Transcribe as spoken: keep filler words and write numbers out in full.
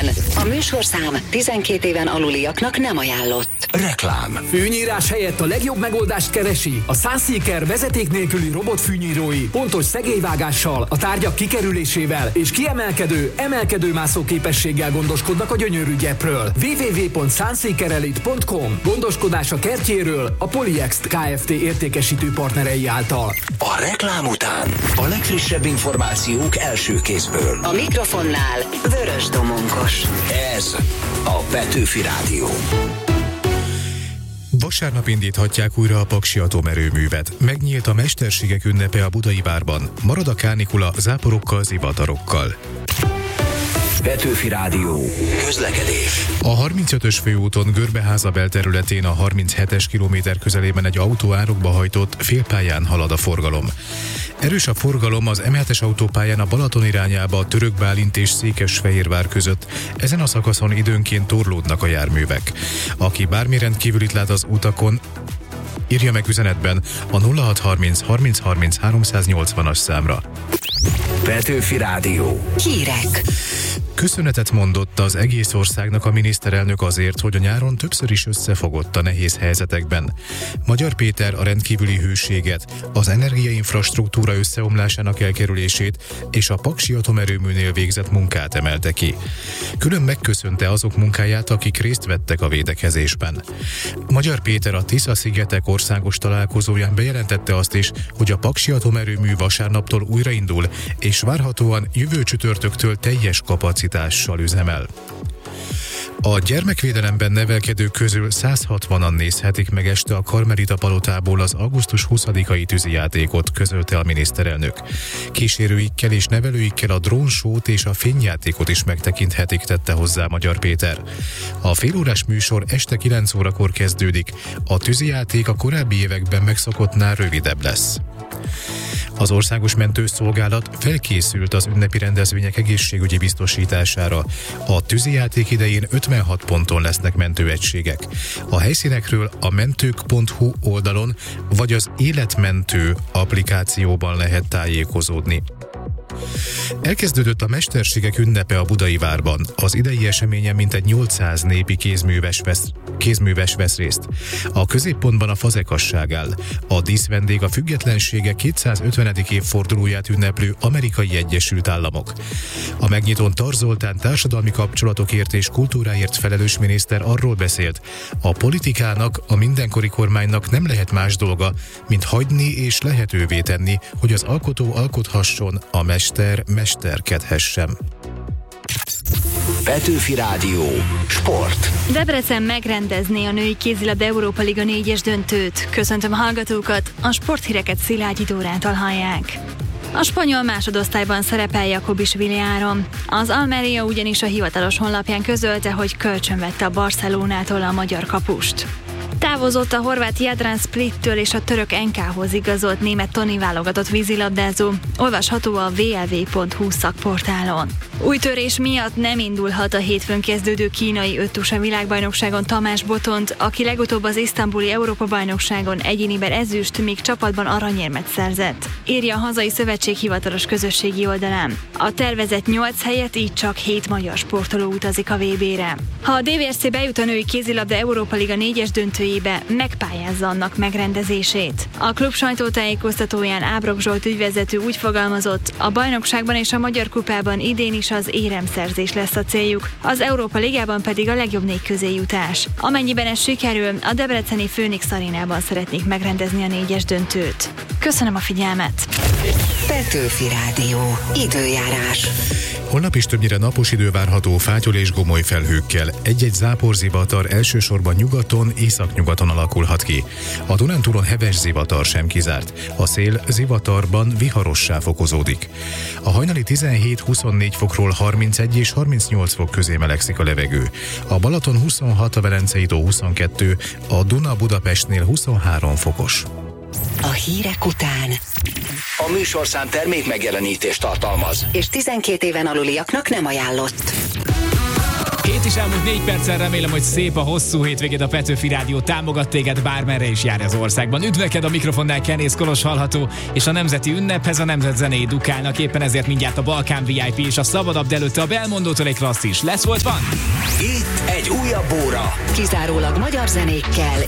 után a műsorszám tizenkét éven aluliaknak nem ajánlott. Reklám. Fűnyírás helyett a legjobb megoldást keresi? A Sunseeker vezeték nélküli robotfűnyírói pontos szegélyvágással, a tárgyak kikerülésével és kiemelkedő, emelkedőmászó képességgel gondoskodnak a gyönyörű gyepről. double-u double-u double-u pont sunseeker elite pont com. Gondoskodás a kertjéről a Polyext Kft. Értékesítő partnerei által. A reklám után a legfrissebb információk első kézből. A mikrofonnál Vörös Domonkos. Ez a Petőfi Rádió. Vasárnap indíthatják újra a Paksi atomerőművet. Megnyílt a Mesterségek ünnepe a Budai Várban. Marad a kánikula záporokkal, zivatarokkal. Petőfi Rádió. Közlekedés. A harmincötös főúton Görbeháza belterületén a harminchetes kilométer közelében egy autó árokba hajtott, félpályán halad a forgalom. Erős a forgalom az em hetes autópályán a Balaton irányába a Török Bálint és Székesfehérvár között. Ezen a szakaszon időnként torlódnak a járművek. Aki bármi rendkívülit lát az utakon, írja meg üzenetben a nulla hat harminc harminc harminc háromszáznyolcvanas számra. Petőfi Rádió. Hírek. Köszönetet mondott az egész országnak a miniszterelnök azért, hogy a nyáron többször is összefogott a nehéz helyzetekben. Magyar Péter a rendkívüli hőséget, az energiainfrastruktúra összeomlásának elkerülését és a Paksi atomerőműnél végzett munkát emelte ki. Külön megköszönte azok munkáját, akik részt vettek a védekezésben. Magyar Péter a Tisza-szigetek országos találkozóján bejelentette azt is, hogy a Paksi atomerőmű vasárnaptól újraindul, és várhatóan jövő csütörtöktől teljes kapacitással üzemel. A gyermekvédelemben nevelkedők közül száz hatvanan nézhetik meg este a Karmelita palotából az augusztus huszadikai tűzijátékot, közölte a miniszterelnök. Kísérőikkel és nevelőikkel a drónsót és a fényjátékot is megtekinthetik, tette hozzá Magyar Péter. A félórás műsor este kilenc órakor kezdődik, a tűzijáték a korábbi években megszokottnál rövidebb lesz. Az Országos Mentőszolgálat felkészült az ünnepi rendezvények egészségügyi biztosítására. A tűzijáték idején ötvenhat ponton lesznek mentőegységek. A helyszínekről a mentők pont hu oldalon vagy az Életmentő applikációban lehet tájékozódni. Elkezdődött a Mesterségek ünnepe a Budai Várban. Az idei eseményen mintegy nyolcszáz népi kézműves vesz, kézműves vesz részt. A középpontban a fazekasság áll. A díszvendég a függetlensége kétszázötvenedik évfordulóját ünneplő Amerikai Egyesült Államok. A megnyitón Tar Zoltán társadalmi kapcsolatokért és kultúráért felelős miniszter arról beszélt, a politikának, a mindenkori kormánynak nem lehet más dolga, mint hagyni és lehetővé tenni, hogy az alkotó alkothasson, a mester mesterkedhessen. Petőfi Rádió. Sport. Debrecen megrendezné a női kézilabda Európa Liga négyes döntőt. Köszöntöm a hallgatókat, a sporthíreket Szilágyi Dórától hallják. A spanyol másodosztályban szerepel Jakobisvili Áron. Az Almeria ugyanis a hivatalos honlapján közölte, hogy kölcsönvette a Barcelonától a magyar kapust. Távozott a horvát Jadran Splittől és a török en ká-hoz igazolt német Toni válogatott vízilabdázó. Olvasható a double-u double-u double-u pont hu szakportálon. Új törés miatt nem indulhat a hétfőn kezdődő kínai öttusa világbajnokságon Tamás Botont, aki legutóbb az isztambuli Európa-bajnokságon egyéniben ezüst, míg csapatban aranyérmet szerzett. Írja a hazai szövetség hivatalos közösségi oldalán. A tervezett nyolc helyett így csak hét magyar sportoló utazik a vé bé-re. Ha a dé vé er cé bejut a női kézilabda Európa Liga négyes döntőjébe, megpályázza annak megrendezését. A klub sajtótájékoztatóján Ábrok Zsolt ügyvezető úgy fogalmazott, a bajnokságban és a Magyar Kupában idén is az éremszerzés lesz a céljuk, az Európa Ligában pedig a legjobb négy közé jutás. Amennyiben ez sikerül, a debreceni Phoenix Arénában szeretnék megrendezni a négyes döntőt. Köszönöm a figyelmet! Petőfi Rádió. Időjárás. Holnap is többnyire napos idő várható fátyol és gomoly felhőkkel. Egy-egy záporzivatar elsősorban nyugaton, északnyugaton alakulhat ki. A Dunántúlon heves zivatar sem kizárt. A szél zivatarban viharossá fokozódik. A hajnali tizenhét-huszonnégy fokról harmincegy és harmincnyolc fok közé melegszik a levegő. A Balaton huszonhat, a Velencei tó huszonkettő, a Duna Budapestnél huszonhárom fokos. A hírek után A műsorszám termék megjelenítést tartalmaz, és tizenkét éven aluliaknak nem ajánlott. Két és és elmúlt négy perccel remélem, hogy szép a hosszú hétvégét. A Petőfi Rádió támogat téged, bármerre is járj az országban. Üdveked, a mikrofonnál Kenész Kolos hallható, és a nemzeti ünnephez a nemzetzenéi dukálnak. Éppen ezért mindjárt a Balkán vé i pé és a szabadabb, de előtte a Belmondótól egy klasszis. Lesz, volt, van? Itt egy újabb óra. Kizárólag magyar zenékkel